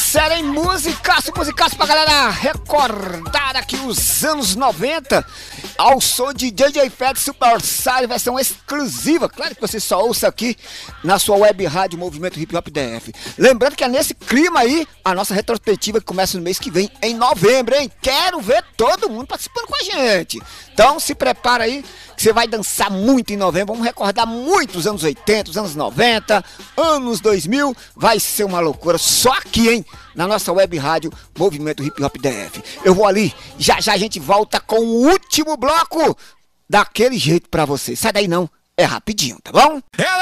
série, hein? Musicaço pra galera recordar aqui os anos 90 ao som de DJ Fed Super Sire, versão exclusiva. Claro que você só ouça aqui na sua web rádio Movimento Hip Hop DF. Lembrando que é nesse clima aí a nossa retrospectiva que começa no mês que vem, em novembro, hein? Quero ver todo mundo participando com a gente. Então se prepara aí que você vai dançar muito em novembro. Vamos recordar muito os anos 80, os anos 90, anos 2000. Vai ser uma loucura só aqui, hein? Na nossa web rádio Movimento Hip Hop DF. Eu vou ali, já a gente volta com o último bloco daquele jeito pra você. Sai daí não, é rapidinho, tá bom?